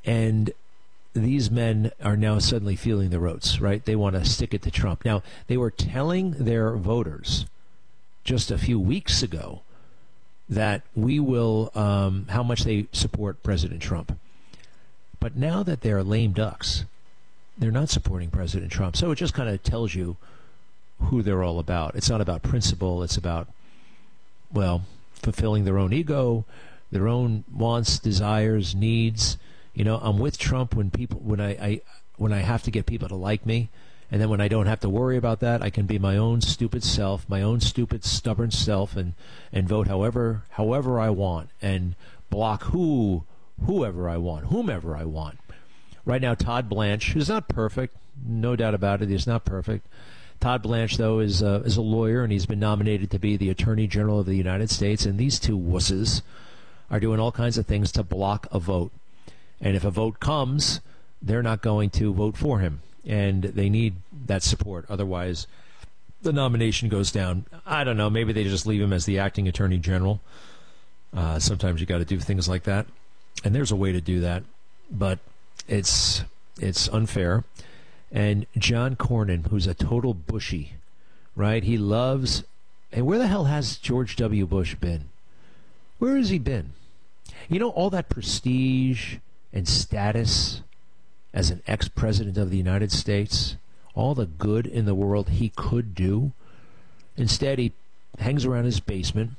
And these men are now suddenly feeling the ropes, right? They want to stick it to Trump. Now, they were telling their voters just a few weeks ago that we will, how much they support President Trump. But now that they're lame ducks, they're not supporting President Trump. So it just kind of tells you who they're all about. It's not about principle. It's about, well, fulfilling their own ego, their own wants, desires, needs. You know, I'm with Trump when I have to get people to like me, and then when I don't have to worry about that, I can be my own stupid self, my own stupid, stubborn self, and vote however I want, and block whoever I want, whomever I want. Right now, Todd Blanche, who's not perfect, no doubt about it, he's not perfect. Todd Blanche, though, is a lawyer, and he's been nominated to be the Attorney General of the United States, and these two wusses are doing all kinds of things to block a vote. And if a vote comes, they're not going to vote for him. And they need that support. Otherwise, the nomination goes down. I don't know. Maybe they just leave him as the acting attorney general. Sometimes you got to do things like that. And there's a way to do that. But it's unfair. And John Cornyn, who's a total Bushy, right? He loves... And where the hell has George W. Bush been? Where has he been? You know, all that prestige and status as an ex-president of the United States, all the good in the world he could do. Instead, he hangs around his basement,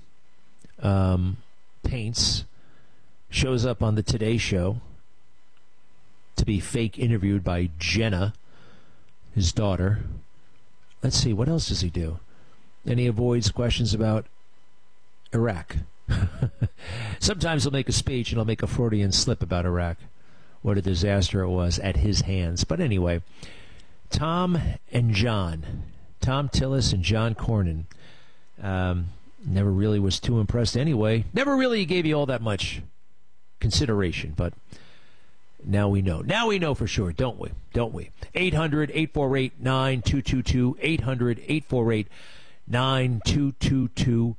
paints, shows up on the Today Show to be fake interviewed by Jenna, his daughter. Let's see, what else does he do? And he avoids questions about Iraq. Sometimes he'll make a speech and he'll make a Freudian slip about Iraq. What a disaster it was at his hands. But anyway, Tom Tillis and John Cornyn, never really was too impressed anyway. Never really gave you all that much consideration, but now we know. Now we know for sure, don't we? 800-848-9222, 800-848-9222.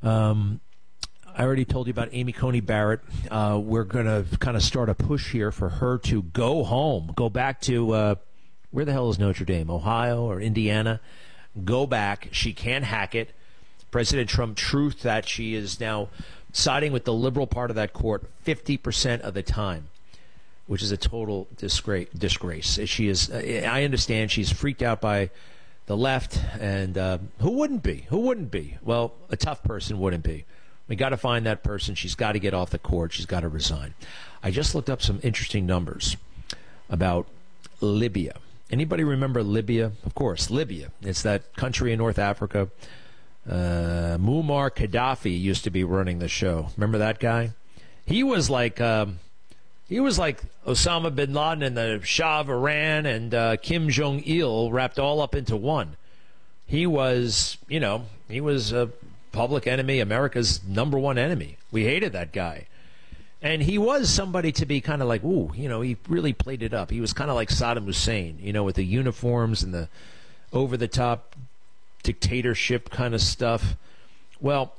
I already told you about Amy Coney Barrett. We're going to kind of start a push here for her to go home, go back to, where the hell is Notre Dame, Ohio or Indiana? Go back. She can't hack it. President Trump truth that she is now siding with the liberal part of that court 50% of the time, which is a total disgrace. She is. I understand she's freaked out by the left, and who wouldn't be? Who wouldn't be? Well, a tough person wouldn't be. We got to find that person. She's got to get off the court. She's got to resign. I just looked up some interesting numbers about Libya. Anybody remember Libya? Of course, Libya. It's that country in North Africa. Muammar Gaddafi used to be running the show. Remember that guy? He was like Osama bin Laden and the Shah of Iran and Kim Jong-il wrapped all up into one. He was a public enemy, America's number one enemy. We hated that guy. And he was somebody to be kind of like, ooh, he really played it up. He was kind of like Saddam Hussein, with the uniforms and the over-the-top dictatorship kind of stuff. Well,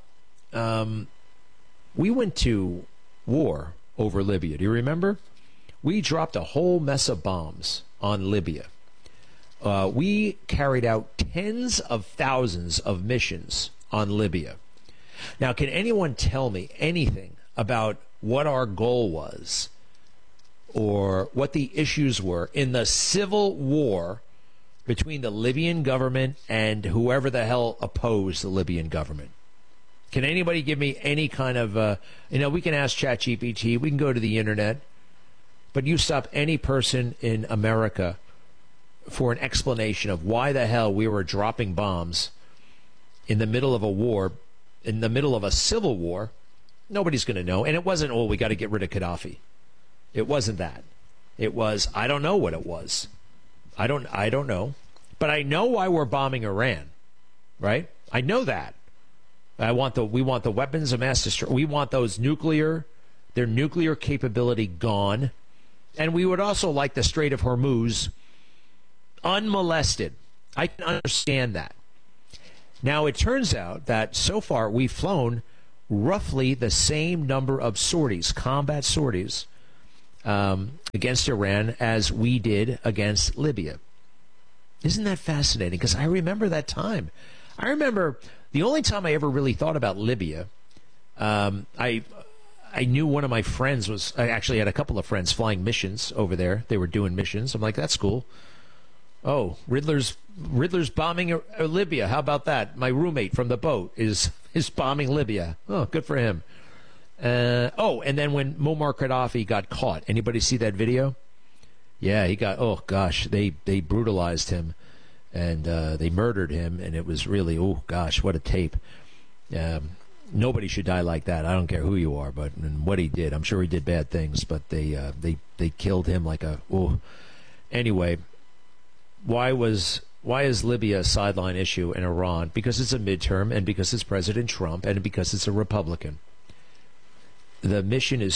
we went to war over Libya. Do you remember? We dropped a whole mess of bombs on Libya. We carried out tens of thousands of missions on Libya. Now, can anyone tell me anything about what our goal was or what the issues were in the civil war between the Libyan government and whoever the hell opposed the Libyan government? Can anybody give me any kind of, we can ask ChatGPT, we can go to the internet, but you stop any person in America for an explanation of why the hell we were dropping bombs in the middle of a war, in the middle of a civil war, nobody's going to know. And it wasn't, we got to get rid of Gaddafi. It wasn't that. It was, I don't know what it was. I don't know. But I know why we're bombing Iran, right? I know that. We want the weapons of mass destruction. We want their nuclear capability gone. And we would also like the Strait of Hormuz unmolested. I can understand that. Now, it turns out that so far we've flown roughly the same number of sorties, combat sorties, against Iran as we did against Libya. Isn't that fascinating? Because I remember that time. I remember the only time I ever really thought about Libya, I knew one of my friends I actually had a couple of friends flying missions over there. They were doing missions. I'm like, that's cool. Oh, Riddler's bombing Libya. How about that? My roommate from the boat is bombing Libya. Oh, good for him. And then when Muammar Gaddafi got caught, anybody see that video? Yeah, he got, oh gosh, they brutalized him and they murdered him, and it was really, oh gosh, what a tape. Nobody should die like that. I don't care who you are, but and what he did, I'm sure he did bad things, but they killed him like a, oh. Anyway, why is Libya a sideline issue in Iran? Because it's a midterm, and because it's President Trump, and because it's a Republican. The mission is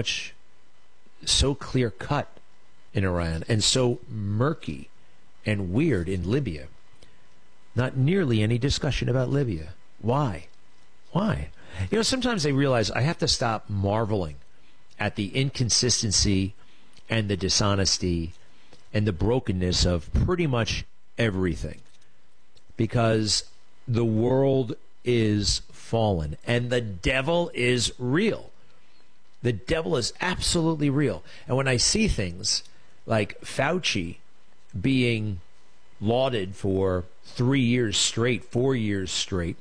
so clear cut in Iran, and so murky and weird in Libya. Not nearly any discussion about Libya. Why? You know, sometimes I realize I have to stop marveling at the inconsistency and the dishonesty and the brokenness of pretty much everything, because the world is fallen and the devil is real. The devil is absolutely real. And when I see things like Fauci being lauded for 3 years straight, 4 years straight,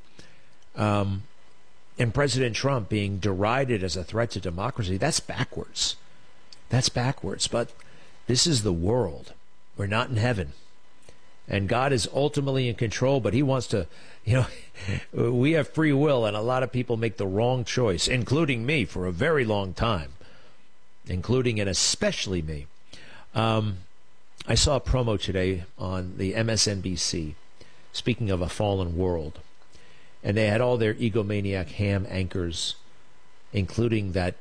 and President Trump being derided as a threat to democracy, that's backwards. That's backwards. But this is the world. We're not in heaven. And God is ultimately in control, but he wants to, you know, we have free will, and a lot of people make the wrong choice, including me for a very long time, including and especially me. I saw a promo today on the MSNBC, speaking of a fallen world, and they had all their egomaniac ham anchors, including that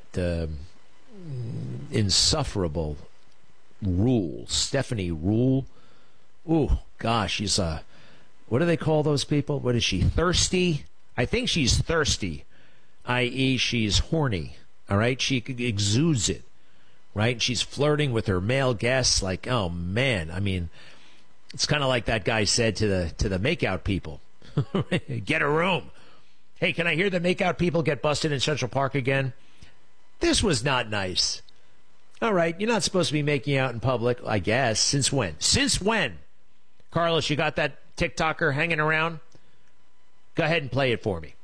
insufferable Rule, Stephanie Rule. Ooh, gosh, she's what do they call those people? What is she, thirsty? I think she's thirsty, i.e. she's horny, all right? She exudes it, right? She's flirting with her male guests like, oh, man. I mean, it's kind of like that guy said to the makeout people, get a room. Hey, can I hear the makeout people get busted in Central Park again? This was not nice. All right, you're not supposed to be making out in public, I guess. Since when? Since when? Carlos, you got that TikToker hanging around? Go ahead and play it for me.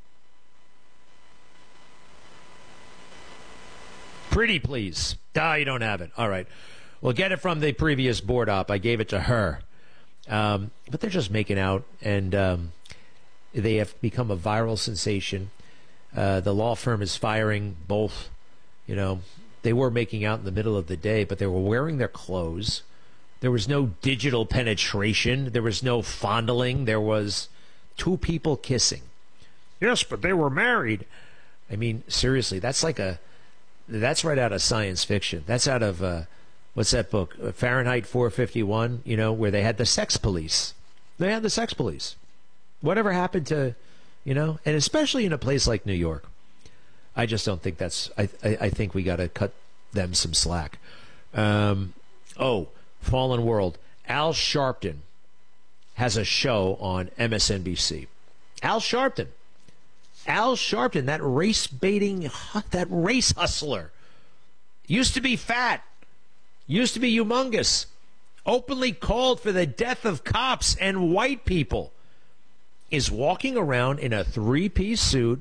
Pretty please. You don't have it. All right. Well, get it from the previous board op. I gave it to her. But they're just making out, and they have become a viral sensation. The law firm is firing both. You know, they were making out in the middle of the day, but they were wearing their clothes. There was no digital penetration. There was no fondling. There was two people kissing. Yes, but they were married. I mean, seriously, that's right out of science fiction. That's out of, what's that book? Fahrenheit 451, you know, where they had the sex police. They had the sex police. Whatever happened to, you know, and especially in a place like New York. I just don't think that's, I think we got to cut them some slack. Fallen world. Al Sharpton has a show on MSNBC. Al Sharpton, that race baiting, that race hustler, used to be fat, used to be humongous, openly called for the death of cops and white people, is walking around in a three-piece suit,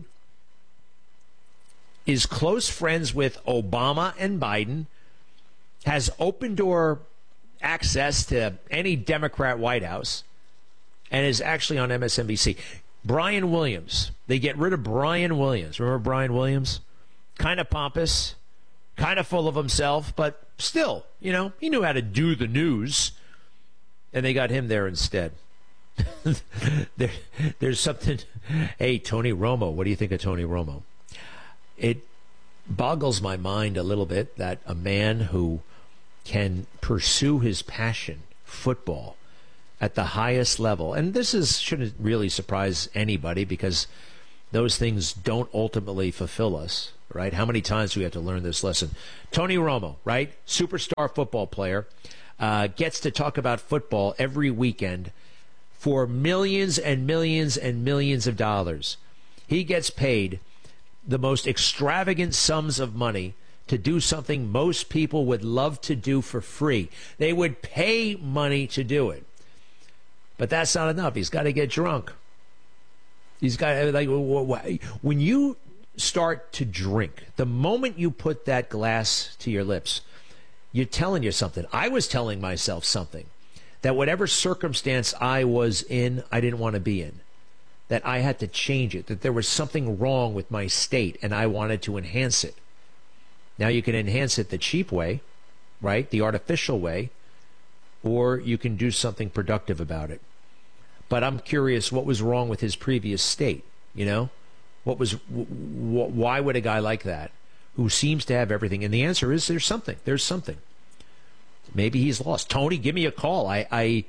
is close friends with Obama and Biden, has open-door access to any Democrat White House, and is actually on MSNBC. Brian Williams. They get rid of Brian Williams. Remember Brian Williams? Kind of pompous, kind of full of himself, but still, you know, he knew how to do the news, and they got him there instead. There's something. Hey, Tony Romo. What do you think of Tony Romo? It boggles my mind a little bit that a man who can pursue his passion, football, at the highest level, and shouldn't really surprise anybody because those things don't ultimately fulfill us, right? How many times do we have to learn this lesson? Tony Romo, right? Superstar football player, gets to talk about football every weekend for millions and millions and millions of dollars. He gets paid the most extravagant sums of money to do something most people would love to do for free. They would pay money to do it. But that's not enough. He's got to get drunk. He's got, like, when you start to drink, the moment you put that glass to your lips, you're telling you something. I was telling myself something, that whatever circumstance I was in, I didn't want to be in, that I had to change it, that there was something wrong with my state, and I wanted to enhance it. Now you can enhance it the cheap way, right, the artificial way, or you can do something productive about it. But I'm curious, what was wrong with his previous state, you know? Why would a guy like that, who seems to have everything, and the answer is there's something. Maybe he's lost. Tony, give me a call. I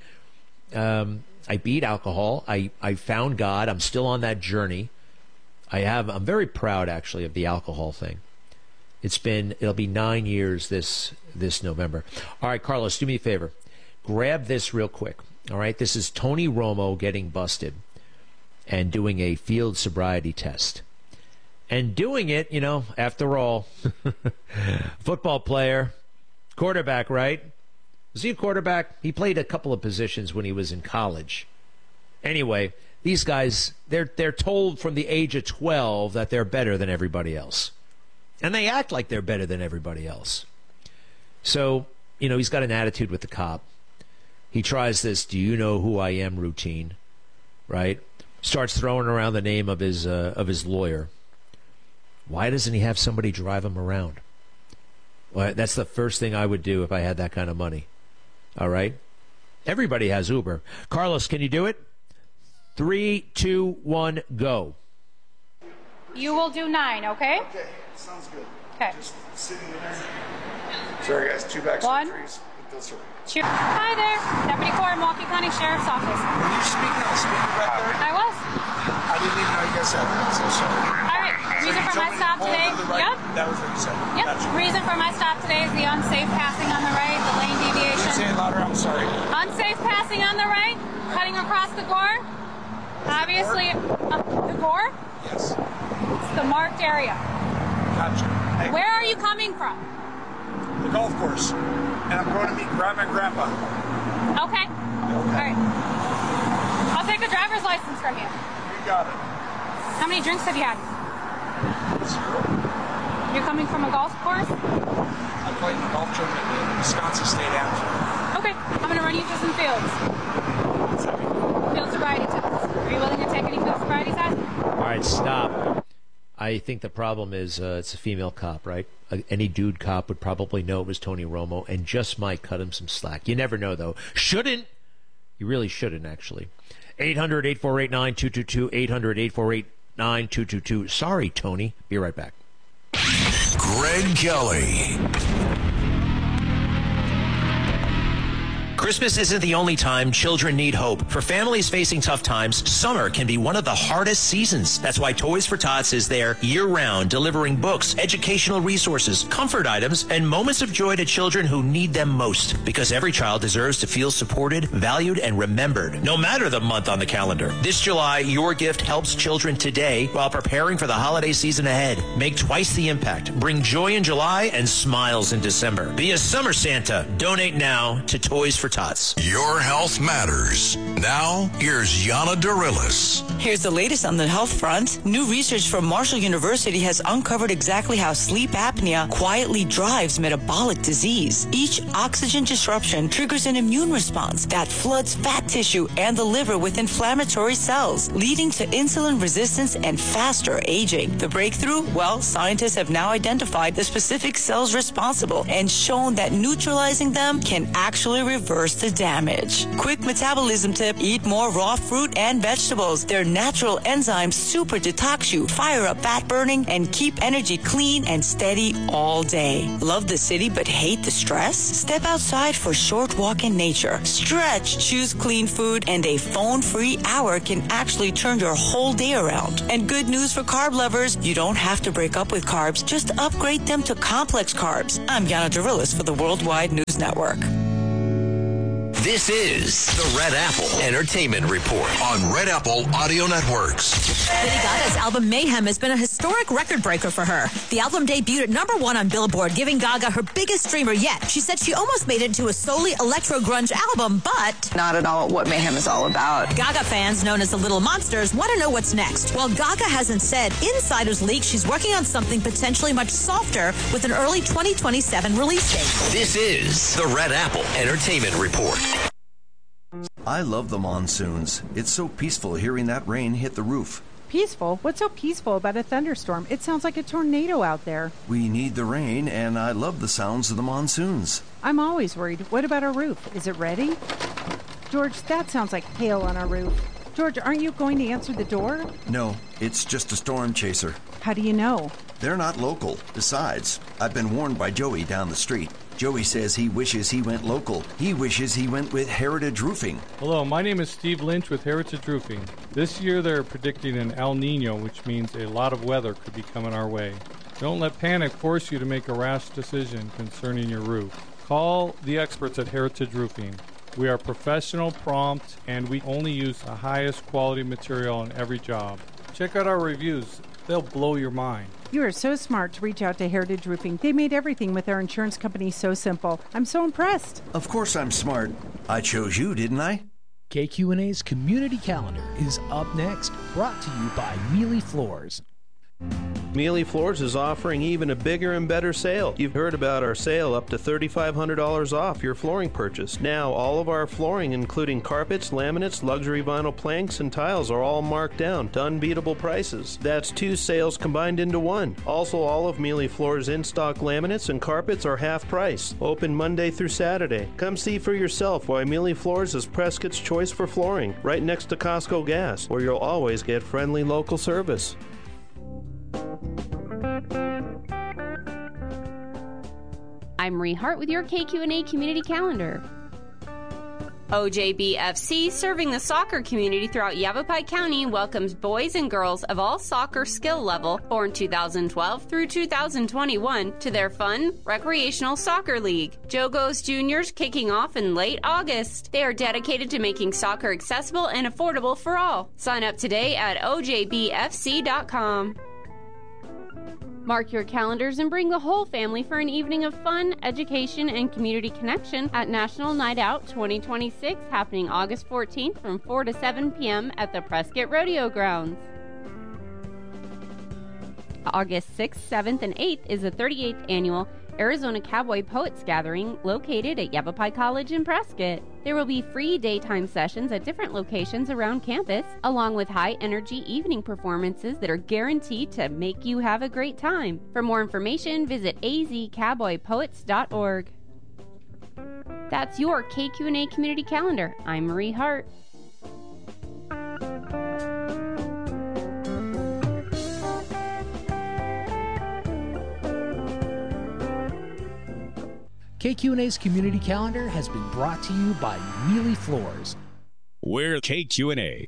beat alcohol. I found God. I'm still on that journey. I'm very proud, actually, of the alcohol thing. It'll be 9 years this November. All right, Carlos, do me a favor. Grab this real quick. All right, this is Tony Romo getting busted and doing a field sobriety test. And doing it, you know, after all, football player, quarterback, right? Was he a quarterback? He played a couple of positions when he was in college. Anyway, these guys, they're told from the age of 12 that they're better than everybody else. And they act like they're better than everybody else. So, you know, he's got an attitude with the cop. He tries this "do you know who I am" routine, right? Starts throwing around the name of his lawyer. Why doesn't he have somebody drive him around? Well, that's the first thing I would do if I had that kind of money. All right? Everybody has Uber. Carlos, can you do it? 3, 2, 1, go. You will do 9, okay? Okay, sounds good. Okay. Just sitting there. Sorry, guys, 2 bags of trees. That's right. Cheers. Hi there, Deputy Cora, Milwaukee County Sheriff's Office. Were you speaking on the speaker back there? I was. I didn't even know you guys had that, so sorry. All right, reason for my stop today. Right? Yep. That was what you said. Yep. Gotcha. Reason for my stop today is the unsafe passing on the right, the lane Can you deviation. say it louder? I'm sorry. Unsafe passing on the right, cutting across the gore. Obviously, the gore? Yes. It's the marked area. Gotcha. Hey, Where are you coming from? the golf course. And I'm going to meet Grandma and Grandpa. Okay. All right. I'll take a driver's license from you. You got it. How many drinks have you had? 0. You're coming from a golf course? I played in the golf tournament in Wisconsin State Amateur. Okay. I'm going to run you through some fields. Field sobriety tests. Are you willing to take any field sobriety tests? All right, stop. I think the problem is it's a female cop, right? Any dude cop would probably know it was Tony Romo and just might cut him some slack. You never know, though. Shouldn't. You really shouldn't, actually. 800-848-9222, 800-848-9222. Sorry, Tony. Be right back. Greg Kelly. Christmas isn't the only time children need hope. For families facing tough times, summer can be one of the hardest seasons. That's why Toys for Tots is there year-round, delivering books, educational resources, comfort items, and moments of joy to children who need them most. Because every child deserves to feel supported, valued, and remembered, no matter the month on the calendar. This July, your gift helps children today while preparing for the holiday season ahead. Make twice the impact. Bring joy in July and smiles in December. Be a summer Santa. Donate now to Toys for Tots. Your health matters. Now, here's Yana Dorillis. Here's the latest on the health front. New research from Marshall University has uncovered exactly how sleep apnea quietly drives metabolic disease. Each oxygen disruption triggers an immune response that floods fat tissue and the liver with inflammatory cells, leading to insulin resistance and faster aging. The breakthrough? Well, scientists have now identified the specific cells responsible and shown that neutralizing them can actually reverse reverse the damage. Quick metabolism tip, eat more raw fruit and vegetables. Their natural enzymes super detox you, fire up fat burning, and keep energy clean and steady all day. Love the city but hate the stress? Step outside for a short walk in nature. Stretch, choose clean food, and a phone-free hour can actually turn your whole day around. And good news for carb lovers, you don't have to break up with carbs, just upgrade them to complex carbs. I'm Yana Dorillis for the Worldwide News Network. This is the Red Apple Entertainment Report on Red Apple Audio Networks. Lady Gaga's album Mayhem has been a historic record breaker for her. The album debuted at #1 on Billboard, giving Gaga her biggest streamer yet. She said she almost made it into a solely electro-grunge album, but not at all what Mayhem is all about. Gaga fans, known as the Little Monsters, want to know what's next. While Gaga hasn't said, insiders leak she's working on something potentially much softer with an early 2027 release date. This is the Red Apple Entertainment Report. I love the monsoons. It's so peaceful hearing that rain hit the roof. Peaceful? What's so peaceful about a thunderstorm? It sounds like a tornado out there. We need the rain, and I love the sounds of the monsoons. I'm always worried. What about our roof? Is it ready? George, that sounds like hail on our roof. George, aren't you going to answer the door? No, it's just a storm chaser. How do you know? They're not local. Besides, I've been warned by Joey down the street. Joey says he wishes he went local. He wishes he went with Heritage Roofing. Hello, my name is Steve Lynch with Heritage Roofing. This year they're predicting an El Nino, which means a lot of weather could be coming our way. Don't let panic force you to make a rash decision concerning your roof. Call the experts at Heritage Roofing. We are professional, prompt, and we only use the highest quality material on every job. Check out our reviews. They'll blow your mind. You are so smart to reach out to Heritage Roofing. They made everything with their insurance company so simple. I'm so impressed. Of course I'm smart. I chose you, didn't I? KQ&A's Community Calendar is up next, brought to you by Mealy Floors. Mealy Floors is offering even a bigger and better sale. You've heard about our sale up to $3,500 off your flooring purchase. Now, all of our flooring, including carpets, laminates, luxury vinyl planks, and tiles, are all marked down to unbeatable prices. That's two sales combined into one. Also, all of Mealy Floors' in-stock laminates and carpets are half price. Open Monday through Saturday. Come see for yourself why Mealy Floors is Prescott's choice for flooring, right next to Costco Gas, where you'll always get friendly local service. I'm Marie Hart with your KQ&A Community Calendar. OJBFC, serving the soccer community throughout Yavapai County, welcomes boys and girls of all soccer skill level born 2012 through 2021 to their fun, recreational soccer league. Jogos Juniors kicking off in late August. They are dedicated to making soccer accessible and affordable for all. Sign up today at ojbfc.com. Mark your calendars and bring the whole family for an evening of fun, education, and community connection at National Night Out 2026, happening August 14th from 4 to 7 p.m. at the Prescott Rodeo Grounds. August 6th, 7th, and 8th is the 38th annual Arizona Cowboy Poets Gathering located at Yavapai College in Prescott. There will be free daytime sessions at different locations around campus, along with high-energy evening performances that are guaranteed to make you have a great time. For more information, visit azcowboypoets.org. That's your KQ&A Community Calendar. I'm Marie Hart. KQ&A's Community Calendar has been brought to you by Mealy Floors. We're KQ&A.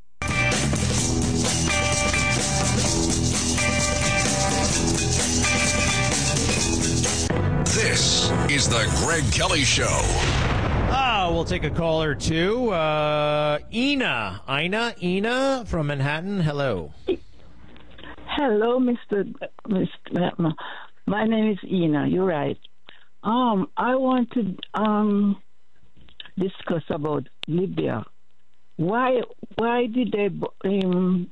This is the Greg Kelly Show. We'll take a call or two. Ina from Manhattan. Hello. Hello, Mr. My name is Ina. You're right. I want to discuss about Libya. Why did they bomb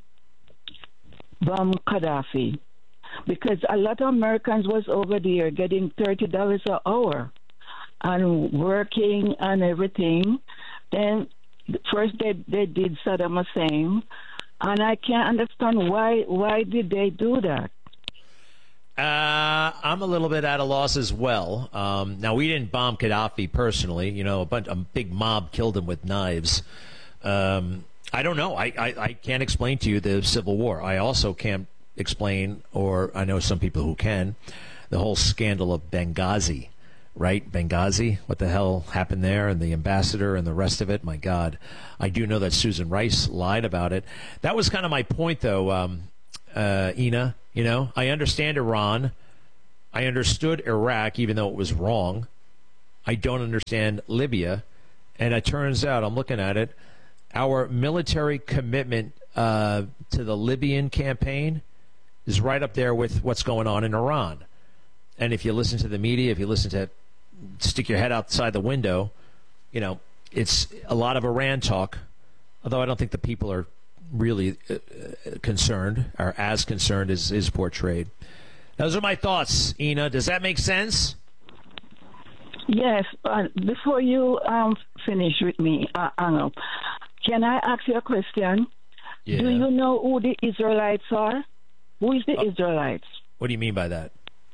Gaddafi? Because a lot of Americans was over there getting $30 an hour and working and everything. Then first they did Saddam Hussein, and I can't understand why did they do that. I'm a little bit at a loss as well. Now, we didn't bomb Gaddafi personally. A big mob killed him with knives. I don't know. I can't explain to you the Civil War. I also can't explain, or I know some people who can, the whole scandal of Benghazi, right? Benghazi, what the hell happened there, and the ambassador and the rest of it. My God. I do know that Susan Rice lied about it. That was kind of my point, though, Ina. I understand Iran. I understood Iraq, even though it was wrong. I don't understand Libya. And it turns out, I'm looking at it, our military commitment to the Libyan campaign is right up there with what's going on in Iran. And if you listen to the media, if you listen to stick your head outside the window, it's a lot of Iran talk, although I don't think the people are really concerned, or as concerned as is portrayed. Those are my thoughts, Ina. Does that make sense? Yes. Before you finish with me, Arnold, can I ask you a question? Yeah. Do you know who the Israelites are? Who is the Israelites? What do you mean by that?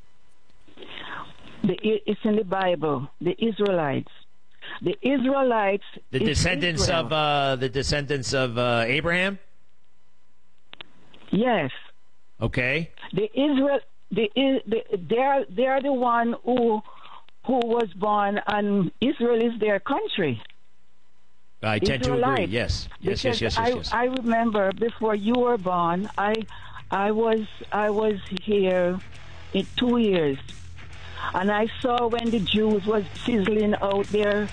It's in the Bible. The Israelites. The Israelites. The descendants of Abraham. Yes. Okay. They are the one who was born, and Israel is their country. I tend to agree. Yes. I remember before you were born, I was here in 2 years, and I saw when the Jews was sizzling out their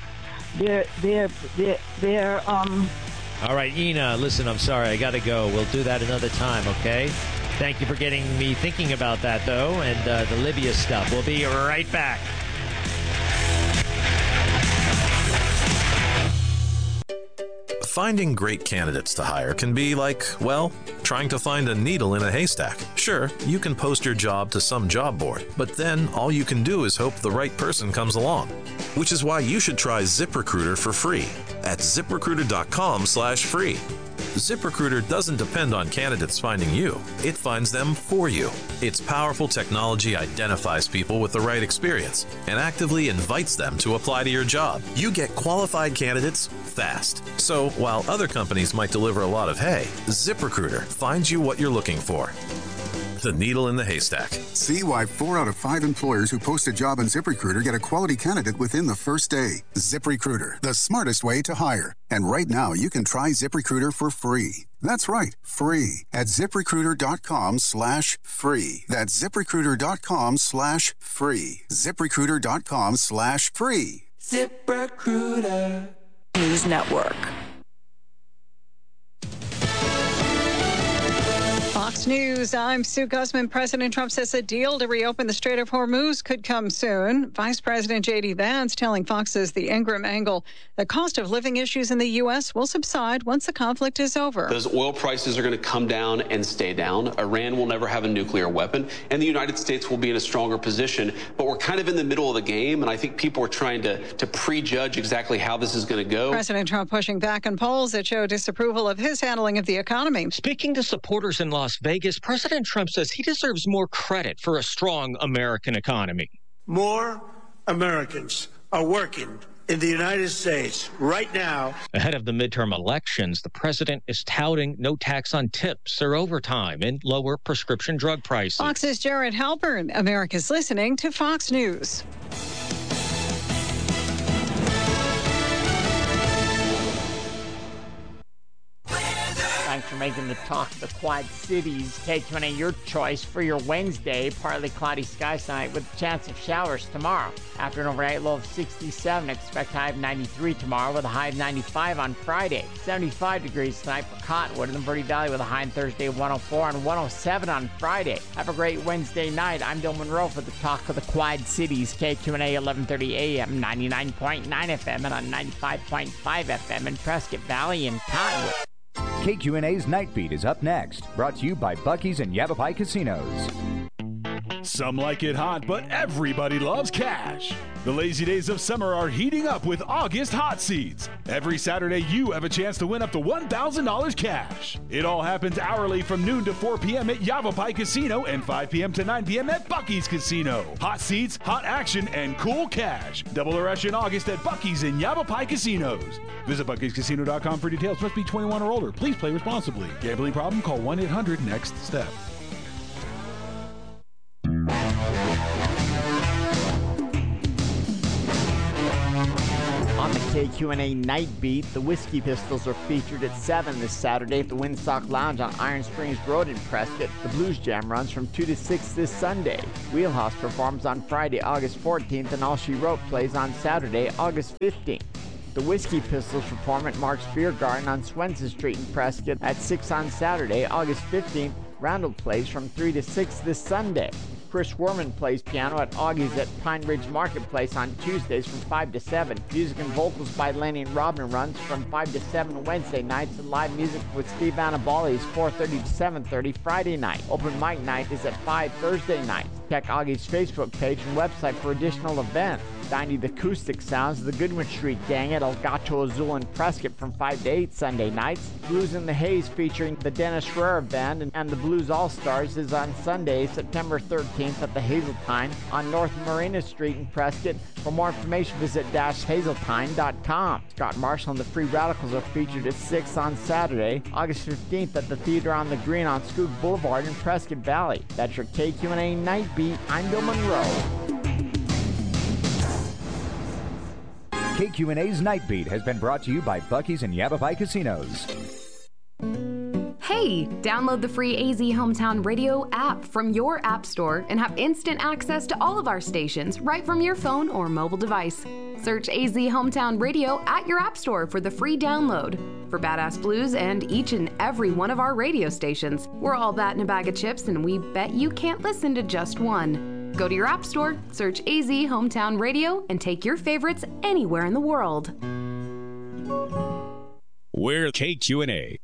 All right, Ina, listen, I'm sorry, I got to go. We'll do that another time, okay? Thank you for getting me thinking about that, though, and the Libya stuff. We'll be right back. Finding great candidates to hire can be like, well, trying to find a needle in a haystack. Sure, you can post your job to some job board, but then all you can do is hope the right person comes along. Which is why you should try ZipRecruiter for free at ZipRecruiter.com/free. ZipRecruiter doesn't depend on candidates finding you. It finds them for you. Its powerful technology identifies people with the right experience and actively invites them to apply to your job. You get qualified candidates fast. So while other companies might deliver a lot of hay, ZipRecruiter finds you what you're looking for. The needle in the haystack. See why 4 out of 5 employers who post a job on ZipRecruiter get a quality candidate within the first day. ZipRecruiter, the smartest way to hire. And right now, you can try ZipRecruiter for free. That's right, free at ZipRecruiter.com/free. That's ZipRecruiter.com/free. ZipRecruiter.com/free. ZipRecruiter News Network. Fox News, I'm Sue Guzman. President Trump says a deal to reopen the Strait of Hormuz could come soon. Vice President J.D. Vance telling Fox's The Ingram Angle the cost of living issues in the U.S. will subside once the conflict is over. Those oil prices are going to come down and stay down. Iran will never have a nuclear weapon, and the United States will be in a stronger position. But we're kind of in the middle of the game, and I think people are trying to prejudge exactly how this is going to go. President Trump pushing back on polls that show disapproval of his handling of the economy. Speaking to supporters in Las Vegas, President Trump says he deserves more credit for a strong American economy. More Americans are working in the United States right now. Ahead of the midterm elections, the president is touting no tax on tips or overtime and lower prescription drug prices. Fox's Jared Halpern. America's listening to Fox News. Thanks for making the talk of the Quad Cities. KQNA, your choice for your Wednesday. Partly cloudy skies tonight with a chance of showers tomorrow. After an overnight low of 67, expect high of 93 tomorrow with a high of 95 on Friday. 75 degrees tonight for Cottonwood in the Verde Valley with a high on Thursday of 104 and 107 on Friday. Have a great Wednesday night. I'm Bill Monroe for the talk of the Quad Cities. KQNA 1130 AM, 99.9 FM, and on 95.5 FM in Prescott Valley and Cottonwood. KQNA's Night Beat is up next, brought to you by Buc-ee's and Yavapai Casinos. Some like it hot, but everybody loves cash. The lazy days of summer are heating up with August Hot Seats. Every Saturday, you have a chance to win up to $1,000 cash. It all happens hourly from noon to 4 p.m. at Yavapai Casino and 5 p.m. to 9 p.m. at Buc-ee's Casino. Hot seats, hot action, and cool cash. Double the rush in August at Buc-ee's and Yavapai Casinos. Visit Buc-ee'sCasino.com for details. Must be 21 or older. Please play responsibly. Gambling problem? Call 1-800-NEXT-STEP. On the KQNA Night Beat, the Whiskey Pistols are featured at 7 this Saturday at the Windsock Lounge on Iron Springs Road in Prescott. The Blues Jam runs from 2 to 6 this Sunday. Wheelhouse performs on Friday, August 14th, and All She Wrote plays on Saturday, August 15th. The Whiskey Pistols perform at Mark's Beer Garden on Swenson Street in Prescott at 6 on Saturday, August 15th. Randall plays from 3 to 6 this Sunday. Chris Werman plays piano at Augie's at Pine Ridge Marketplace on Tuesdays from 5 to 7. Music and vocals by Lenny and Robin runs from 5 to 7 Wednesday nights, and live music with Steve Annabali is 4:30 to 7:30 Friday night. Open mic night is at 5 Thursday nights. Check Augie's Facebook page and website for additional events. Dining the acoustic sounds of the Goodwin Street Gang at El Gato Azul in Prescott from 5 to 8 Sunday nights. Blues in the Haze featuring the Dennis Schreier Band and the Blues All-Stars is on Sunday, September 13th at the Hazeltine on North Marina Street in Prescott. For more information, visit hazeltine.com. Scott Marshall and the Free Radicals are featured at 6 on Saturday, August 15th at the Theater on the Green on Scoot Boulevard in Prescott Valley. That's your KQNA Night Beat. I'm Bill Monroe. KQNA's Night Beat has been brought to you by Buc-ee's and Yavapai Casinos. Hey, download the free AZ Hometown Radio app from your app store and have instant access to all of our stations right from your phone or mobile device. Search AZ Hometown Radio at your app store for the free download. For Badass Blues and each and every one of our radio stations, we're all that in a bag of chips, and we bet you can't listen to just one. Go to your app store, search AZ Hometown Radio, and take your favorites anywhere in the world. We're KQNA.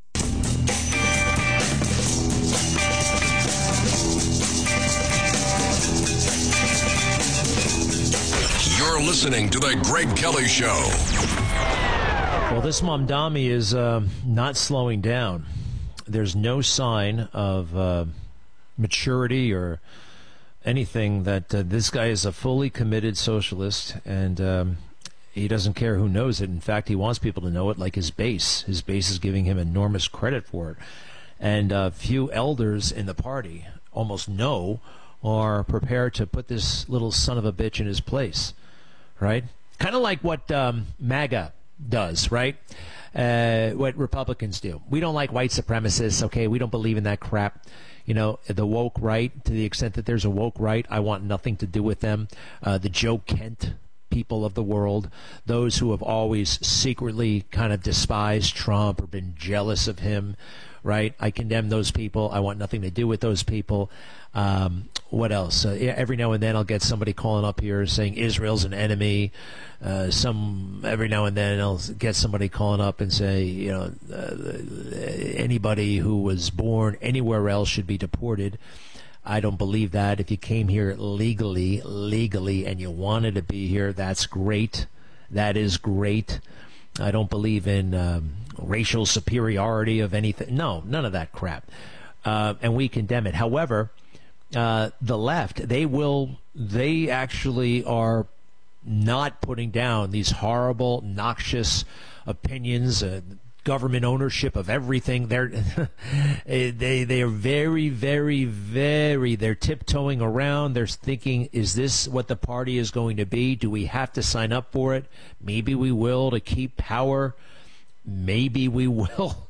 You're listening to The Greg Kelly Show. Well, this Mamdani is not slowing down. There's no sign of maturity or anything that this guy is a fully committed socialist, and he doesn't care who knows it. In fact, he wants people to know it, like his base. His base is giving him enormous credit for it. And few elders in the party, almost no, are prepared to put this little son of a bitch in his place, right? Kind of like what MAGA does, right? What Republicans do. We don't like white supremacists, okay? We don't believe in that crap. You know, the woke right, to the extent that there's a woke right, I want nothing to do with them. The Joe Kent people of the world, those who have always secretly kind of despised Trump or been jealous of him, right? I condemn those people. I want nothing to do with those people. What else? Every now and then I'll get somebody calling up here saying Israel's an enemy. Every now and then I'll get somebody calling up and say, you know, anybody who was born anywhere else should be deported. I don't believe that. If you came here legally, and you wanted to be here, that's great. That is great. I don't believe in racial superiority of anything. No, none of that crap. And we condemn it. However, the left, they actually are not putting down these horrible, noxious opinions, government ownership of everything. They are very, very, very, they're tiptoeing around. They're thinking, is this what the party is going to be? Do we have to sign up for it? Maybe we will to keep power. Maybe we will.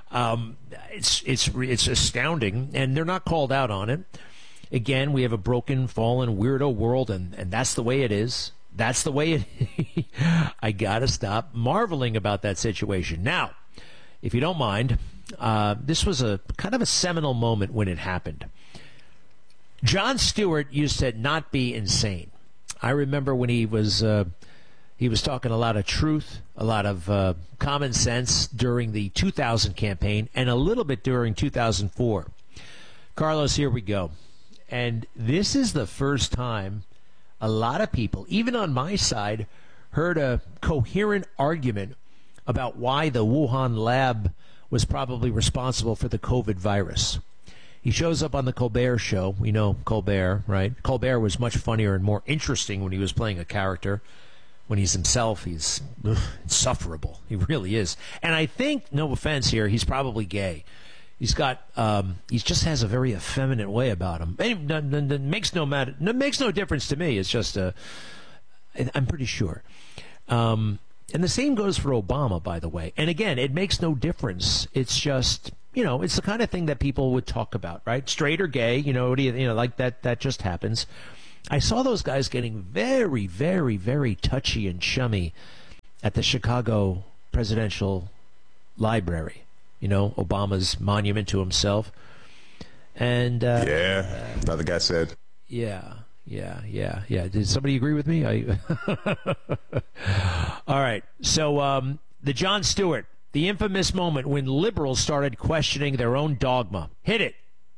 It's astounding, and they're not called out on it. Again, we have a broken, fallen, weirdo world, and that's the way it is. That's the way it is. I got to stop marveling about that situation. Now, if you don't mind, this was a kind of a seminal moment when it happened. Jon Stewart used to not be insane. I remember when he was talking a lot of truth, a lot of common sense during the 2000 campaign and a little bit during 2004. Carlos, here we go. And this is the first time a lot of people, even on my side, heard a coherent argument about why the Wuhan lab was probably responsible for the COVID virus. He shows up on the Colbert Show. We know Colbert, right? Colbert was much funnier and more interesting when he was playing a character. When he's himself, he's insufferable. He really is. And I think, no offense here, he's probably gay. He's got, he just has a very effeminate way about him. It makes no difference to me. It's just I'm pretty sure. And the same goes for Obama, by the way. And again, it makes no difference. It's just, it's the kind of thing that people would talk about, right? Straight or gay, like that just happens. I saw those guys getting very, very, very touchy and chummy at the Chicago Presidential Library. Obama's monument to himself. And another guy said. Yeah. Did somebody agree with me? All right. So the Jon Stewart, the infamous moment when liberals started questioning their own dogma. Hit it.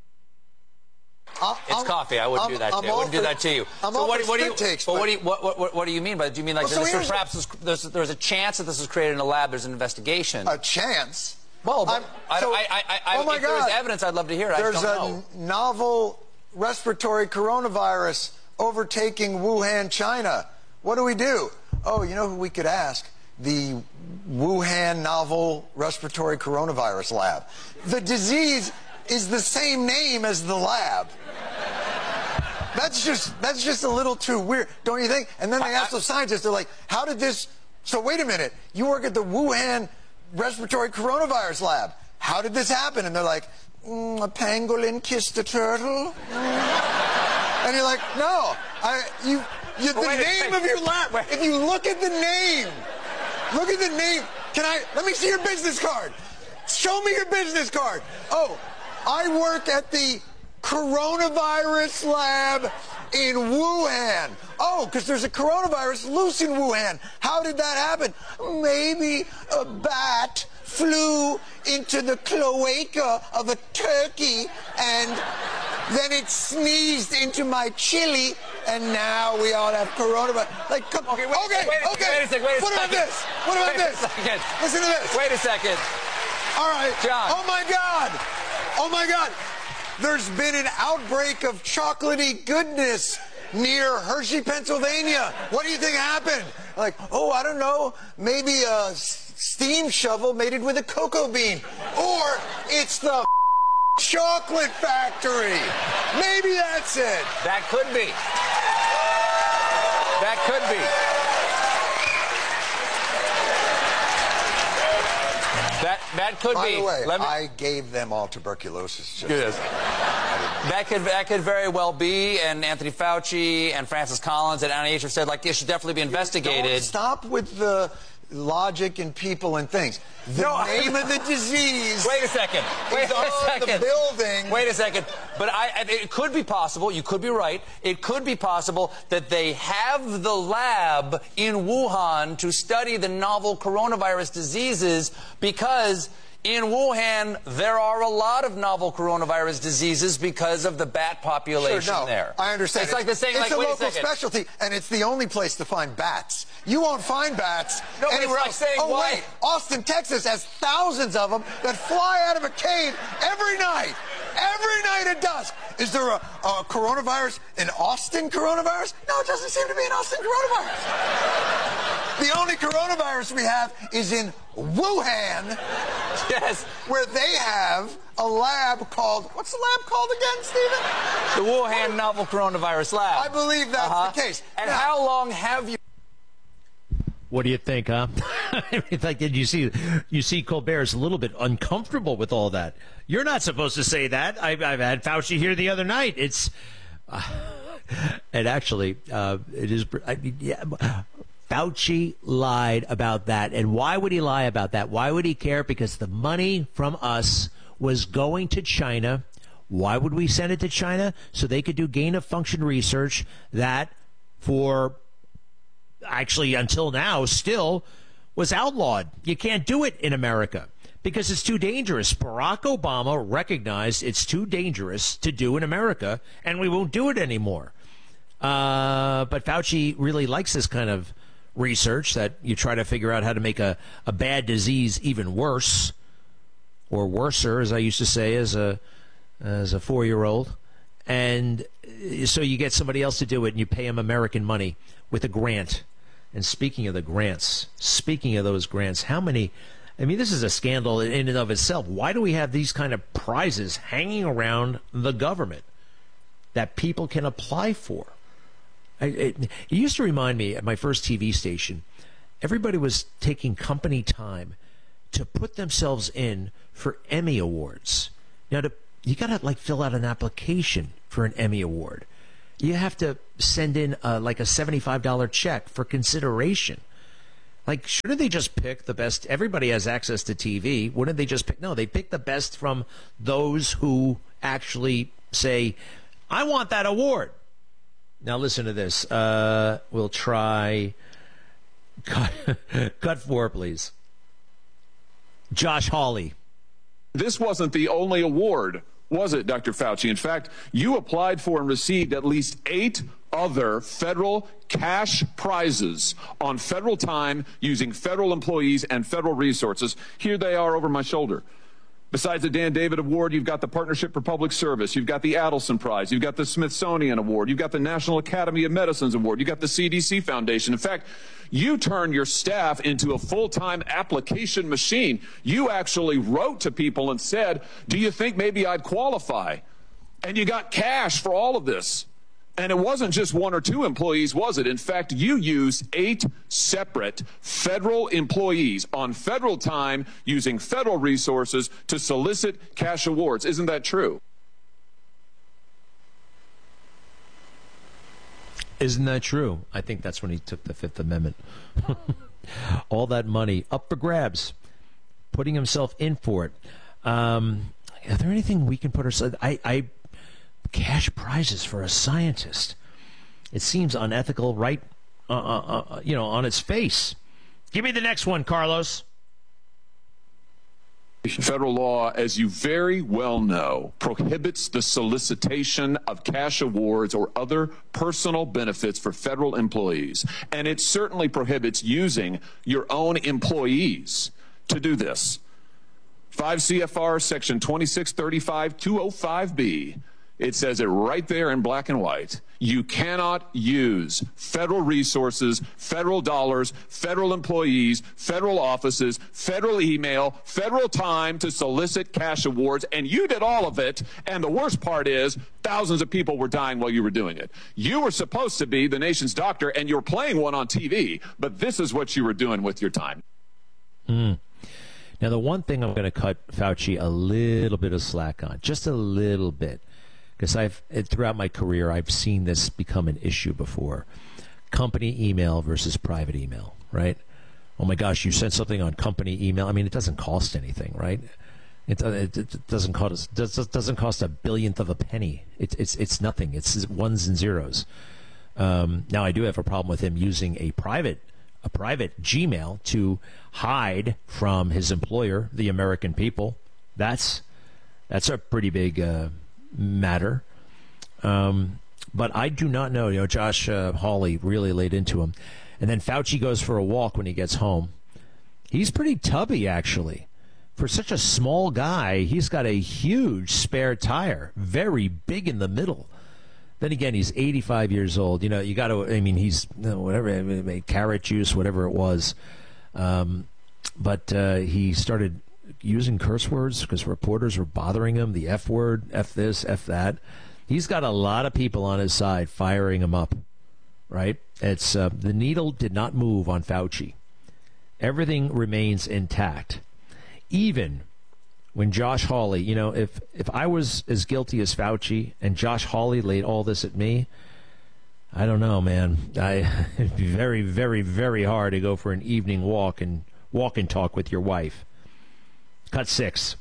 It's coffee. I wouldn't do that to you. I wouldn't do that to you. What do you mean by that? Do you mean like there's a chance that this was created in a lab? There's an investigation. A chance? Well, oh my if there was God. evidence, I'd love to hear it. There's I don't know. a novel respiratory coronavirus overtaking Wuhan, China. What do? Oh, you know who we could ask? The Wuhan novel respiratory coronavirus lab. The disease is the same name as the lab. That's just a little too weird, don't you think? And then they ask the scientists, they're like, how did this... So wait a minute, you work at the Wuhan respiratory coronavirus lab. How did this happen? And they're like, a pangolin kissed a turtle. And you're like, no, the name of your lab. If you look at the name, let me see your business card. Show me your business card. Oh, I work at the coronavirus lab in Wuhan. Oh, because there's a coronavirus loose in Wuhan. How did that happen? Maybe a bat flew into the cloaca of a turkey and then it sneezed into my chili and now we all have coronavirus. Like, come, okay. Wait a second. What about this? Listen to this. Wait a second. All right. John. Oh my God. There's been an outbreak of chocolatey goodness near Hershey, Pennsylvania. What do you think happened? Like, I don't know. Maybe a steam shovel mated with a cocoa bean. Or it's the chocolate factory. Maybe that's it. That could be. That could By be. the way, I gave them all tuberculosis. Yes. That could very well be, and Anthony Fauci and Francis Collins and NIH have said, it should definitely be investigated. Don't stop with the logic and people and things. The name of the disease. Wait a second. The building. Wait a second. But it could be possible. You could be right. It could be possible that they have the lab in Wuhan to study the novel coronavirus diseases because in Wuhan, there are a lot of novel coronavirus diseases because of the bat population there. I understand. It's like the same. It's a local specialty, and it's the only place to find bats. You won't find bats anywhere else. Wait, Austin, Texas has thousands of them that fly out of a cave every night. Every night at dusk. Is there a coronavirus, an Austin coronavirus? No, it doesn't seem to be an Austin coronavirus. The only coronavirus we have is in Wuhan. Yes. Where they have a lab called, what's the lab called again, Stephen? The Wuhan Novel Coronavirus Lab. I believe that's the case. And how long have you... What do you think, huh? It's like, did you see Colbert's a little bit uncomfortable with all that. You're not supposed to say that. I've had Fauci here the other night. It's, and actually, it is. Fauci lied about that. And why would he lie about that? Why would he care? Because the money from us was going to China. Why would we send it to China? So they could do gain-of-function research that for... actually until now still was outlawed. You can't do it in America. because it's too dangerous. Barack Obama recognized it's too dangerous to do in America, and we won't do it anymore. But Fauci really likes this kind of research that you try to figure out how to make a bad disease even worse, or worser, as I used to say as a 4-year-old. And so you get somebody else to do it, and you pay them American money with a grant. And speaking of the grants, speaking of those grants, how many... I mean, this is a scandal in and of itself. Why do we have these kind of prizes hanging around the government that people can apply for? It used to remind me at my first TV station, everybody was taking company time to put themselves in for Emmy Awards. Now, you got to fill out an application for an Emmy Award. You have to send in a $75 check for consideration. Shouldn't they just pick the best? Everybody has access to TV. Wouldn't they just pick? No, they pick the best from those who actually say, I want that award. Now listen to this. We'll try. Cut 4, please. Josh Hawley. This wasn't the only award, was it, Dr. Fauci? In fact, you applied for and received at least 8 other federal cash prizes on federal time using federal employees and federal resources. Here they are over my shoulder. Besides the Dan David Award, you've got the Partnership for Public Service, you've got the Adelson Prize, you've got the Smithsonian Award, you've got the National Academy of Medicine's Award, you've got the CDC Foundation. In fact, you turned your staff into a full-time application machine. You actually wrote to people and said, do you think maybe I'd qualify? And you got cash for all of this. And it wasn't just 1 or 2 employees, was it? In fact, you used 8 separate federal employees on federal time using federal resources to solicit cash awards. Isn't that true? Isn't that true? I think that's when he took the Fifth Amendment. All that money up for grabs, putting himself in for it. Are there anything we can put ourselves... Cash prizes for a scientist. It seems unethical, right? On its face. Give me the next one, Carlos. Federal law, as you very well know, prohibits the solicitation of cash awards or other personal benefits for federal employees. And it certainly prohibits using your own employees to do this. 5 CFR section 2635-205B. It says it right there in black and white. You cannot use federal resources, federal dollars, federal employees, federal offices, federal email, federal time to solicit cash awards. And you did all of it. And the worst part is thousands of people were dying while you were doing it. You were supposed to be the nation's doctor, and you're playing one on TV. But this is what you were doing with your time. Now, the one thing I'm going to cut Fauci a little bit of slack on, just a little bit, because throughout my career, I've seen this become an issue before. Company email versus private email, right? Oh my gosh, you sent something on company email. I mean, it doesn't cost anything, right? It doesn't cost a billionth of a penny. It's nothing. It's ones and zeros. Now, I do have a problem with him using a private Gmail to hide from his employer, the American people. That's a pretty big matter. But I do not know. Josh Hawley really laid into him. And then Fauci goes for a walk when he gets home. He's pretty tubby, actually. For such a small guy, he's got a huge spare tire, very big in the middle. Then again, he's 85 years old. You got to, he's whatever, carrot juice, whatever it was. But he started using curse words because reporters were bothering him. The F word, F this, F that. He's got a lot of people on his side firing him up, right? It's the needle did not move on Fauci. Everything remains intact. Even when Josh Hawley, if I was as guilty as Fauci and Josh Hawley laid all this at me, I don't know, man. It'd be very, very, very hard to go for an evening walk and talk with your wife. Cut 6.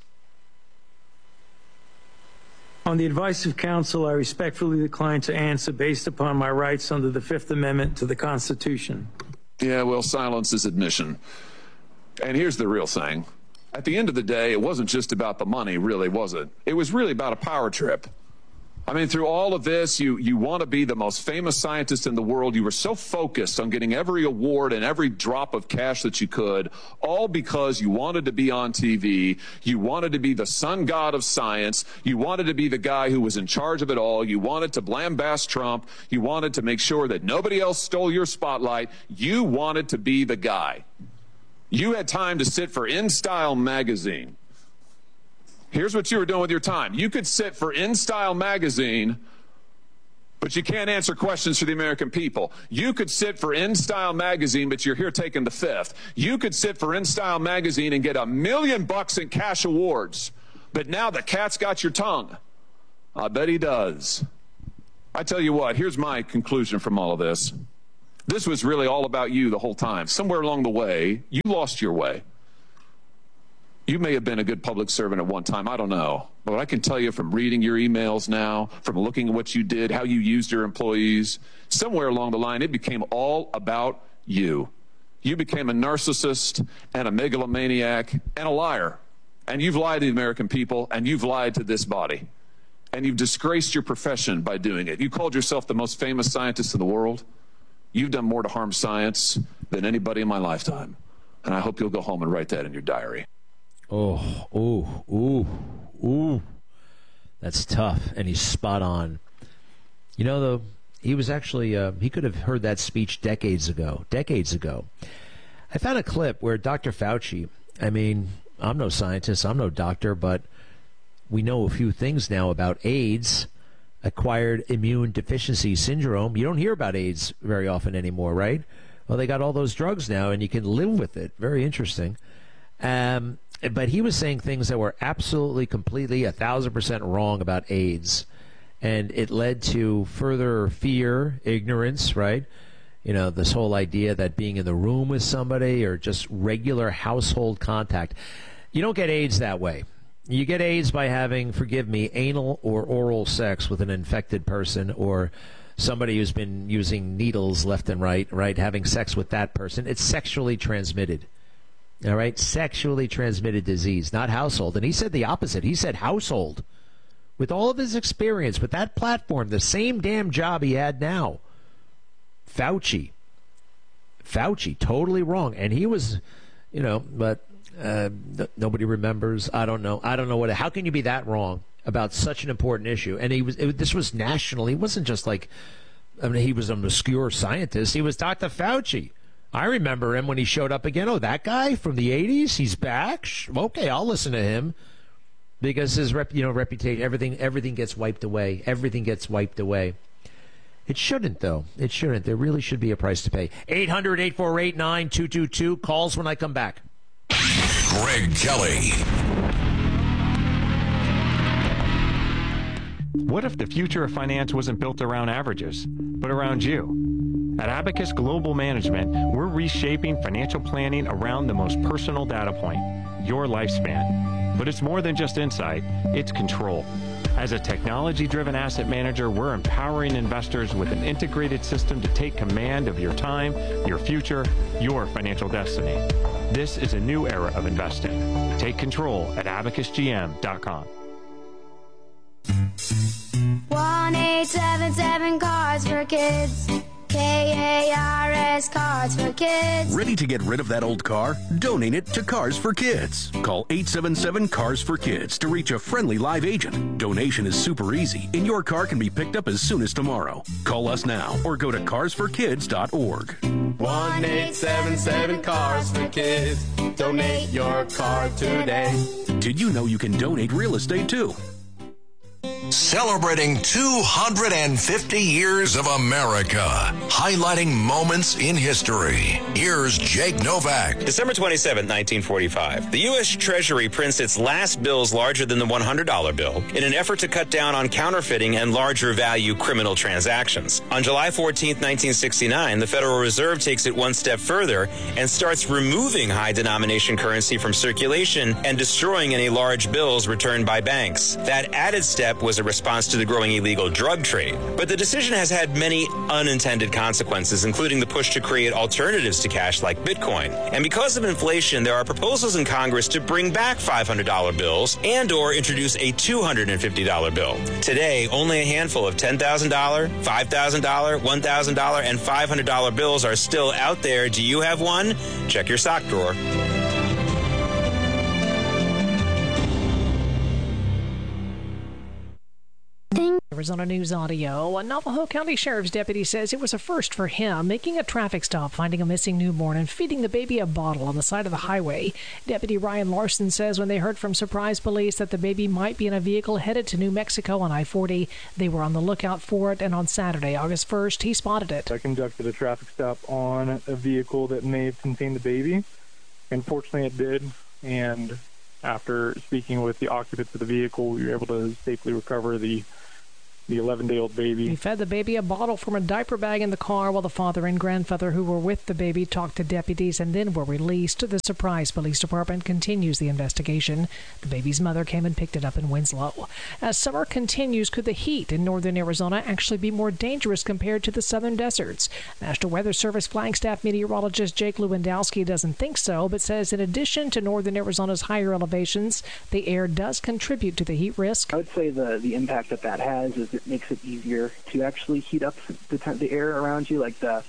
On the advice of counsel, I respectfully decline to answer based upon my rights under the Fifth Amendment to the Constitution. Yeah, well, silence is admission. And here's the real thing. At the end of the day, it wasn't just about the money, really, was it? It was really about a power trip. I mean, through all of this, you want to be the most famous scientist in the world. You were so focused on getting every award and every drop of cash that you could, all because you wanted to be on TV. You wanted to be the sun god of science. You wanted to be the guy who was in charge of it all. You wanted to lambast Trump. You wanted to make sure that nobody else stole your spotlight. You wanted to be the guy. You had time to sit for InStyle magazine. Here's what you were doing with your time. You could sit for InStyle magazine, but you can't answer questions for the American people. You could sit for InStyle magazine, but you're here taking the fifth. You could sit for InStyle magazine and get $1 million in cash awards, but now the cat's got your tongue. I bet he does. I tell you what, here's my conclusion from all of this. This was really all about you the whole time. Somewhere along the way, you lost your way. You may have been a good public servant at one time. I don't know. But I can tell you from reading your emails now, from looking at what you did, how you used your employees, somewhere along the line, it became all about you. You became a narcissist and a megalomaniac and a liar. And you've lied to the American people, and you've lied to this body. And you've disgraced your profession by doing it. You called yourself the most famous scientist in the world. You've done more to harm science than anybody in my lifetime. And I hope you'll go home and write that in your diary. Ooh. That's tough, and he's spot on. You know, though, he was actually, he could have heard that speech decades ago. I found a clip where Dr. Fauci, I mean, I'm no scientist, I'm no doctor, but we know a few things now about AIDS, acquired immune deficiency syndrome. You don't hear about AIDS very often anymore, right? Well, they got all those drugs now, and you can live with it. Very interesting. But he was saying things that were absolutely, completely, 1,000% wrong about AIDS. And it led to further fear, ignorance, right? You know, this whole idea that being in the room with somebody or just regular household contact. You don't get AIDS that way. You get AIDS by having, forgive me, anal or oral sex with an infected person, or somebody who's been using needles left and right, having sex with that person. It's sexually transmitted. All right, sexually transmitted disease, not household. And he said the opposite. He said household. With all of his experience, with that platform, the same damn job he had now. Fauci, totally wrong. And he was, you know, but nobody remembers. I don't know how can you be that wrong about such an important issue? And this was national. He wasn't just like, I mean, he was an obscure scientist. He was Dr. Fauci. I remember him when he showed up again. Oh, that guy from the 80s, he's back? Okay, I'll listen to him. Because his reputation, everything gets wiped away. Everything gets wiped away. It shouldn't, though. It shouldn't. There really should be a price to pay. 800-848-9222. Calls when I come back. Greg Kelly. What if the future of finance wasn't built around averages, but around you? At Abacus Global Management, we're reshaping financial planning around the most personal data point, your lifespan. But it's more than just insight, it's control. As a technology-driven asset manager, we're empowering investors with an integrated system to take command of your time, your future, your financial destiny. This is a new era of investing. Take control at abacusgm.com. 1-877 Cards for Kids. KARS Cards for Kids. Ready to get rid of that old car? Donate it to Cars for Kids. Call 877 Cars for Kids to reach a friendly live agent. Donation is super easy, and your car can be picked up as soon as tomorrow. Call us now or go to carsforkids.org. 1-877 Cars for Kids. Donate your car today. Did you know you can donate real estate too? Celebrating 250 years of America, highlighting moments in history. Here's Jake Novak. December 27, 1945. The U.S. Treasury prints its last bills larger than the $100 bill in an effort to cut down on counterfeiting and larger value criminal transactions. On July 14, 1969, the Federal Reserve takes it one step further and starts removing high denomination currency from circulation and destroying any large bills returned by banks. That added step was a response to the growing illegal drug trade. But the decision has had many unintended consequences, including the push to create alternatives to cash like Bitcoin. And because of inflation, there are proposals in Congress to bring back $500 bills and/or introduce a $250 bill. Today, only a handful of $10,000, $5,000, $1,000, and $500 bills are still out there. Do you have one? Check your sock drawer. Arizona News Audio. A Navajo County Sheriff's deputy says it was a first for him, making a traffic stop, finding a missing newborn, and feeding the baby a bottle on the side of the highway. Deputy Ryan Larson says when they heard from Surprise Police that the baby might be in a vehicle headed to New Mexico on I-40, they were on the lookout for it, and on Saturday, August 1st, he spotted it. I conducted a traffic stop on a vehicle that may have contained the baby. Unfortunately, it did, and after speaking with the occupants of the vehicle, we were able to safely recover the 11-day-old baby. He fed the baby a bottle from a diaper bag in the car while the father and grandfather who were with the baby talked to deputies and then were released. The Surprise Police Department continues the investigation. The baby's mother came and picked it up in Winslow. As summer continues, could the heat in northern Arizona actually be more dangerous compared to the southern deserts? National Weather Service Flagstaff meteorologist Jake Lewandowski doesn't think so, but says in addition to northern Arizona's higher elevations, the air does contribute to the heat risk. I would say the impact that has is it makes it easier to actually heat up the air around you.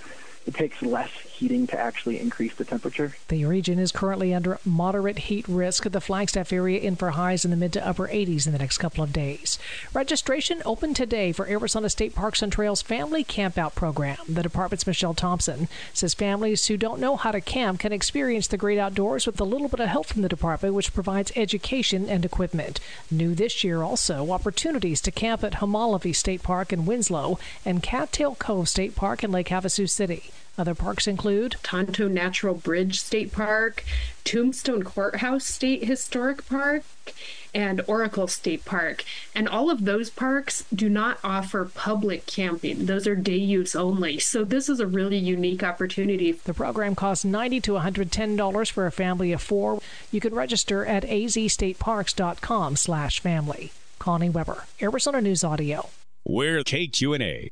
It takes less heating to actually increase the temperature. The region is currently under moderate heat risk. The Flagstaff area in for highs in the mid to upper 80s in the next couple of days. Registration open today for Arizona State Parks and Trails Family Campout Program. The department's Michelle Thompson says families who don't know how to camp can experience the great outdoors with a little bit of help from the department, which provides education and equipment. New this year also, opportunities to camp at Homolivy State Park in Winslow and Cattail Cove State Park in Lake Havasu City. Other parks include Tonto Natural Bridge State Park, Tombstone Courthouse State Historic Park, and Oracle State Park. And all of those parks do not offer public camping. Those are day use only. So this is a really unique opportunity. The program costs $90 to $110 for a family of 4. You can register at azstateparks.com/family. Connie Weber, Arizona News Audio. We're KQNA.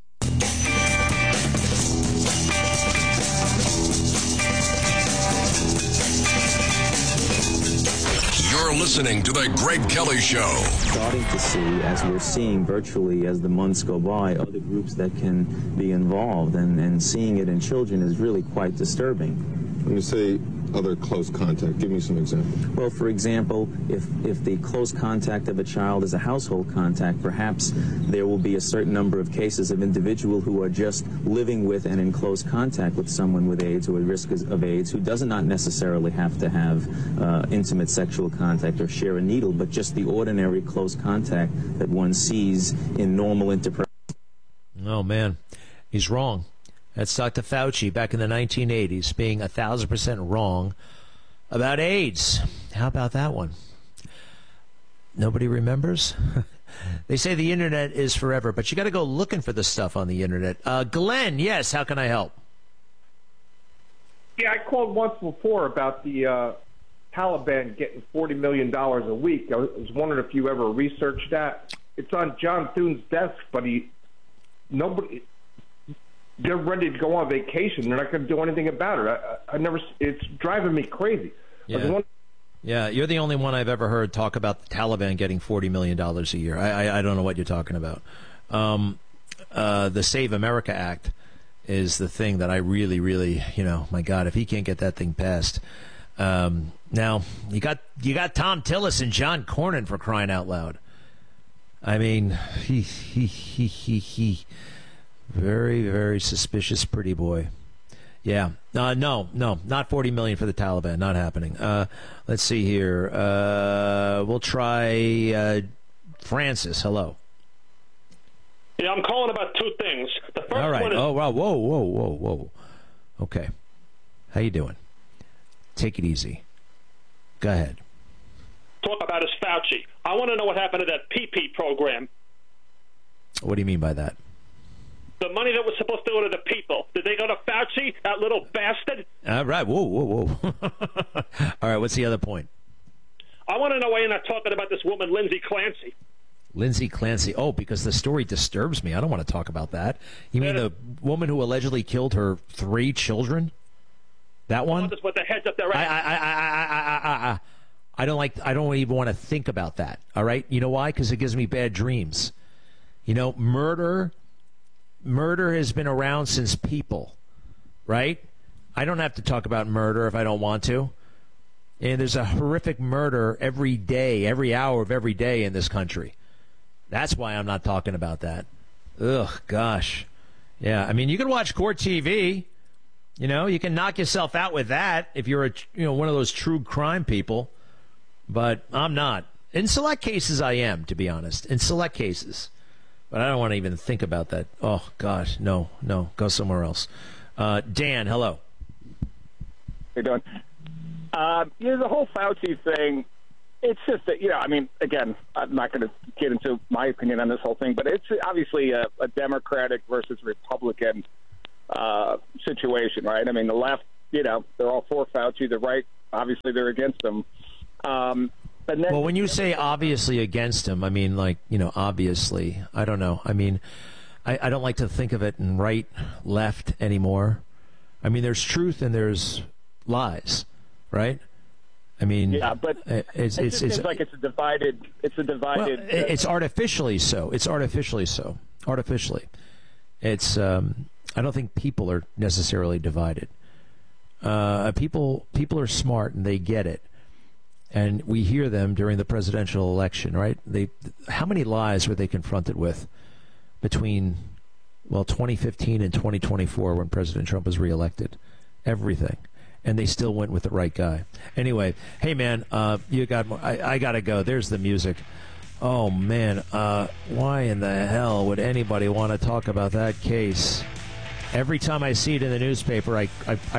You're listening to The Greg Kelly Show. Starting to see, as we're seeing virtually as the months go by, other groups that can be involved, and seeing it in children is really quite disturbing. When you say other close contact, give me some examples. Well, for example, if the close contact of a child is a household contact, perhaps there will be a certain number of cases of individuals who are just living with and in close contact with someone with AIDS or at risk of AIDS, who does not necessarily have to have intimate sexual contact or share a needle, but just the ordinary close contact that one sees in normal interpersonal. Oh, man, he's wrong. That's Dr. Fauci back in the 1980s being 1,000% wrong about AIDS. How about that one? Nobody remembers? They say the internet is forever, but you got to go looking for the stuff on the internet. Glenn, yes, how can I help? Yeah, I called once before about the Taliban getting $40 million a week. I was wondering if you ever researched that. It's on John Thune's desk, but they're ready to go on vacation. They're not going to do anything about it. It's driving me crazy. Yeah, you're the only one I've ever heard talk about the Taliban getting $40 million a year. I don't know what you're talking about. The Save America Act is the thing that I really, really, my God, if he can't get that thing passed. Now, you got Tom Tillis and John Cornyn, for crying out loud. I mean, he. Very, very suspicious pretty boy. Yeah. No, not $40 million for the Taliban. Not happening. Let's see here. We'll try Francis. Hello. Yeah, I'm calling about two things. The first All right. one is... Oh, wow. Whoa. Okay. How you doing? Take it easy. Go ahead. Talk about is Fauci. I want to know what happened to that PP program. What do you mean by that? The money that was supposed to go to the people. Did they go to Fauci, that little bastard? All right. Whoa. All right. What's the other point? I want to know why you're not talking about this woman, Lindsay Clancy. Lindsay Clancy. Oh, because the story disturbs me. I don't want to talk about that. You mean the woman who allegedly killed her 3 children? That one? Just put the heads up there, right? I don't even want to think about that. All right? You know why? Because it gives me bad dreams. You know, murder has been around since people, right? I don't have to talk about murder if I don't want to. And there's a horrific murder every day, every hour of every day in this country. That's why I'm not talking about that. Ugh, gosh. Yeah, I mean, you can watch court TV. You know, you can knock yourself out with that if you're one of those true crime people. But I'm not. In select cases, I am, to be honest. In select cases. But I don't want to even think about that. Oh, gosh, no. Go somewhere else. Dan, hello. How you doing? The whole Fauci thing, it's just that, I mean, again, I'm not going to get into my opinion on this whole thing, but it's obviously a Democratic versus Republican situation, right? I mean, the left, they're all for Fauci. The right, obviously, they're against him. Well, when you say obviously against him, I mean, obviously. I don't know. I mean, I don't like to think of it in right, left anymore. I mean, there's truth and there's lies, right? I mean, yeah, but it's like it's a divided. Well, it's artificially so. It's artificially so. Artificially, it's. I don't think people are necessarily divided. People are smart and they get it, and we hear them during the presidential election, right? How many lies were they confronted with between 2015 and 2024 when President Trump was reelected? Everything. And they still went with the right guy. Anyway, hey, man, you got more. I got to go. There's the music. Oh, man. Why in the hell would anybody want to talk about that case? Every time I see it in the newspaper, I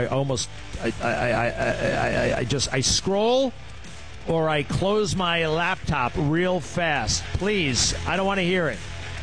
scroll or I close my laptop real fast. Please, I don't want to hear it.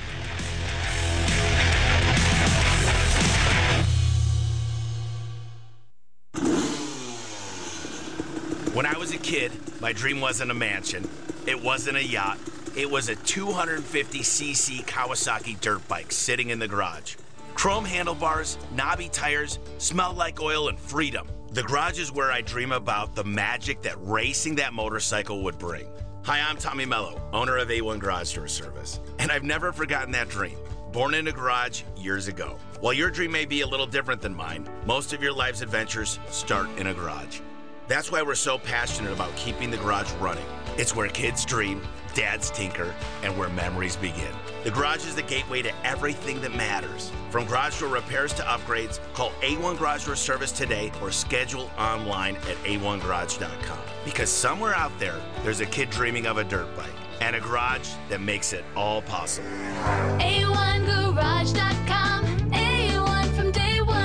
When I was a kid, my dream wasn't a mansion. It wasn't a yacht. It was a 250cc Kawasaki dirt bike sitting in the garage. Chrome handlebars, knobby tires, smelled like oil and freedom. The garage is where I dream about the magic that racing that motorcycle would bring. Hi, I'm Tommy Mello, owner of A1 Garage Door Service, and I've never forgotten that dream. Born in a garage years ago. While your dream may be a little different than mine, most of your life's adventures start in a garage. That's why we're so passionate about keeping the garage running. It's where kids dream, dads tinker, and where memories begin. The garage is the gateway to everything that matters. From garage door repairs to upgrades, call A1 Garage Door Service today or schedule online at a1garage.com. Because somewhere out there's a kid dreaming of a dirt bike and a garage that makes it all possible. A1garage.com. A1 from day one.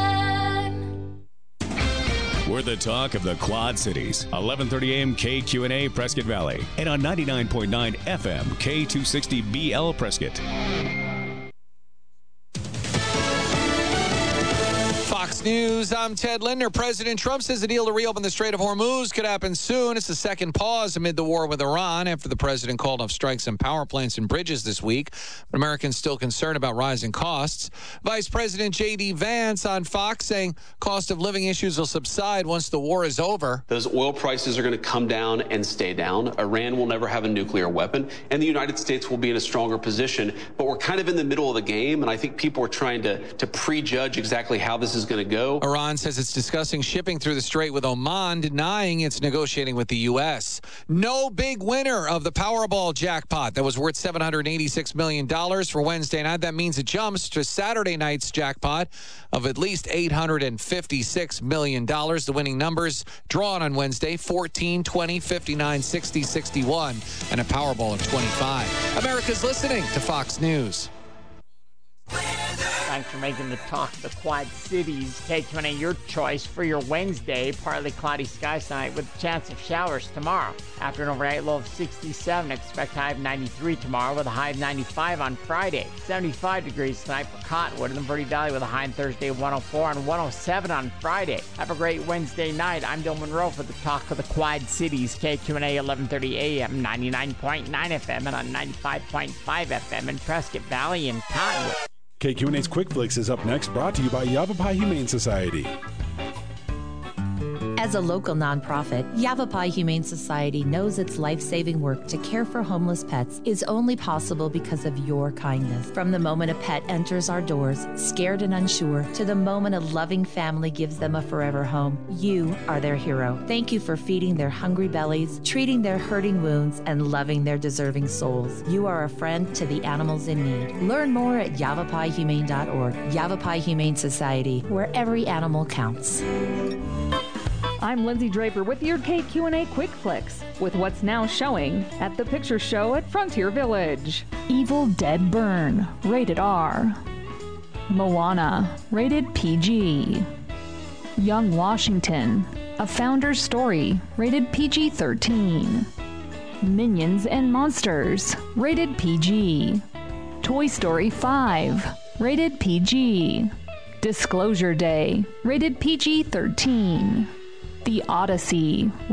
We're the talk of the Quad Cities. 1130 AM KQNA Prescott Valley. And on 99.9 FM K260BL Prescott. Fox News, I'm Ted Linder. President Trump says the deal to reopen the Strait of Hormuz could happen soon. It's the second pause amid the war with Iran after the president called off strikes on power plants and bridges this week. But Americans still concerned about rising costs. Vice President J.D. Vance on Fox saying cost of living issues will subside once the war is over. Those oil prices are going to come down and stay down. Iran will never have a nuclear weapon, and the United States will be in a stronger position. But we're kind of in the middle of the game, and I think people are trying to prejudge exactly how this is going to go. Iran says it's discussing shipping through the strait with Oman, denying it's negotiating with the U.S. No big winner of the Powerball jackpot that was worth $786 million for Wednesday night. That means it jumps to Saturday night's jackpot of at least $856 million. The winning numbers drawn on Wednesday, 14, 20, 59, 60, 61, and a Powerball of 25. America's listening to Fox News. Thanks for making the talk of the Quad Cities. KQNA, your choice for your Wednesday. Partly cloudy skies tonight with a chance of showers tomorrow. After an overnight low of 67, expect high of 93 tomorrow with a high of 95 on Friday. 75 degrees tonight for Cottonwood in the Verde Valley with a high on Thursday of 104 and 107 on Friday. Have a great Wednesday night. I'm Bill Monroe for the talk of the Quad Cities. KQNA 1130 AM, 99.9 FM, and on 95.5 FM in Prescott Valley and Cottonwood. KQNA's Quick Flicks is up next, brought to you by Yavapai Humane Society. As a local nonprofit, Yavapai Humane Society knows its life-saving work to care for homeless pets is only possible because of your kindness. From the moment a pet enters our doors, scared and unsure, to the moment a loving family gives them a forever home, you are their hero. Thank you for feeding their hungry bellies, treating their hurting wounds, and loving their deserving souls. You are a friend to the animals in need. Learn more at yavapaihumane.org. Yavapai Humane Society, where every animal counts. I'm Lindsay Draper with your KQNA Quick Flicks, with what's now showing at the Picture Show at Frontier Village. Evil Dead Burn, rated R. Moana, rated PG. Young Washington, A Founder's Story, rated PG-13. Minions and Monsters, rated PG. Toy Story 5, rated PG. Disclosure Day, rated PG-13. The Odyssey,